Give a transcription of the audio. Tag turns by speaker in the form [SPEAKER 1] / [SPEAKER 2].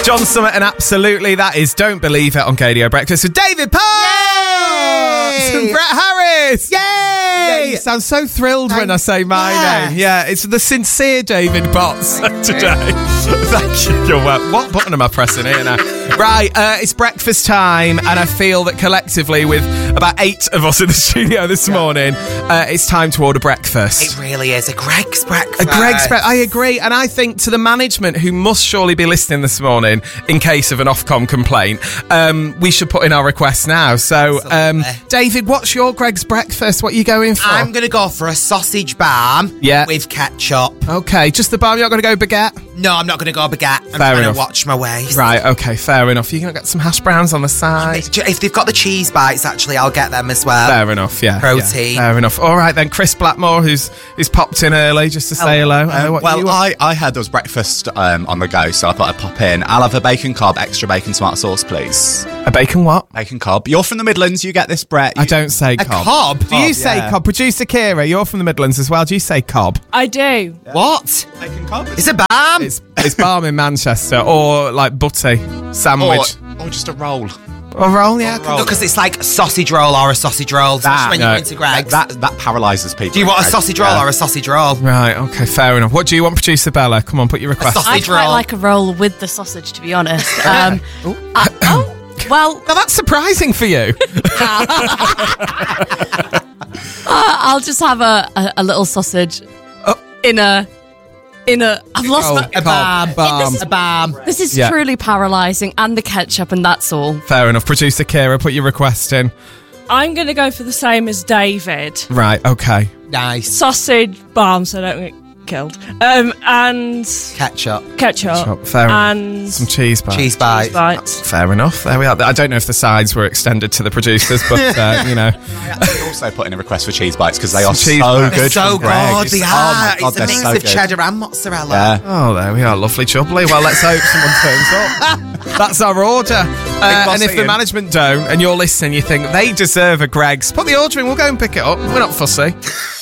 [SPEAKER 1] John Summit and Absolutely, that is Don't Believe It on KDO Breakfast with David Potts and Brett Harris. Yay! Yeah, you sound so thrilled when I say my name. Yeah, it's the sincere David Potts today. Thank you. What button am I pressing here now? Right, it's breakfast time, and I feel that collectively, with about 8 of us in the studio this morning, it's time to order breakfast.
[SPEAKER 2] It really is a Greggs breakfast.
[SPEAKER 1] A Greggs breakfast. I agree, and I think to the management who must surely be listening this morning, in case of an Ofcom complaint, we should put in our request now. So, David, what's your Greggs breakfast? What are you going for?
[SPEAKER 2] I'm going to go for a sausage barm with ketchup.
[SPEAKER 1] Okay, just the barm. You're not going to go baguette?
[SPEAKER 2] No, I'm not going to go baguette. I'm going to watch my ways.
[SPEAKER 1] Right, okay, fair enough. You're going to get some hash browns on the side.
[SPEAKER 2] If they've got the cheese bites, actually, I'll get them as well.
[SPEAKER 1] Fair enough, yeah.
[SPEAKER 2] Protein.
[SPEAKER 1] Yeah, fair enough. All right, then, Chris Blackmore, who's popped in early just to say hello.
[SPEAKER 3] I had those breakfast on the go, so I thought I'd pop in. I'll have a bacon cob, extra bacon tomato sauce, please.
[SPEAKER 1] A bacon what?
[SPEAKER 3] Bacon cob. You're from the Midlands, you get this, Brett.
[SPEAKER 1] I don't say cob.
[SPEAKER 2] A cob?
[SPEAKER 1] Do you say cob? Producer Kira, you're from the Midlands as well. Do you say cob?
[SPEAKER 4] I do.
[SPEAKER 2] Yeah. What?
[SPEAKER 3] Bacon cob?
[SPEAKER 2] It's a balm.
[SPEAKER 1] It's balm in Manchester, or like butty sandwich.
[SPEAKER 3] Or just a roll.
[SPEAKER 1] A roll, yeah.
[SPEAKER 2] No, because it's like a sausage roll or a sausage roll, especially when you're into Greggs.
[SPEAKER 3] That paralyses people.
[SPEAKER 2] Do you want a sausage roll or a sausage roll?
[SPEAKER 1] Right, okay, fair enough. What do you want, Producer Bella? Come on, put your request.
[SPEAKER 4] I quite like a roll with the sausage, to be honest. Well,
[SPEAKER 1] now that's surprising for you.
[SPEAKER 4] I'll just have a little sausage in a. I've lost
[SPEAKER 2] a balm.
[SPEAKER 4] This is truly paralysing, and the ketchup, and that's all.
[SPEAKER 1] Fair enough. Producer Kira, put your request in.
[SPEAKER 5] I'm going to go for the same as David.
[SPEAKER 1] Right, okay.
[SPEAKER 2] Nice.
[SPEAKER 5] Sausage, balm, so I don't get killed. And
[SPEAKER 2] ketchup.
[SPEAKER 1] Fair enough.
[SPEAKER 5] And
[SPEAKER 1] some cheese bites.
[SPEAKER 2] Cheese bites.
[SPEAKER 1] Fair enough. There we are. I don't know if the sides were extended to the producers, but you know.
[SPEAKER 3] I also put in a request for cheese bites because they are
[SPEAKER 1] cheese
[SPEAKER 3] so
[SPEAKER 1] bites.
[SPEAKER 3] good.
[SPEAKER 2] So good. They are.
[SPEAKER 3] Oh my God,
[SPEAKER 2] it's a mix of cheddar and mozzarella.
[SPEAKER 3] Yeah.
[SPEAKER 1] Oh, there we are. Lovely chubbly. Well, let's hope someone turns up. That's our order. And if the management don't, and you're listening, you think they deserve a Greggs, put the order in. We'll go and pick it up. We're not fussy.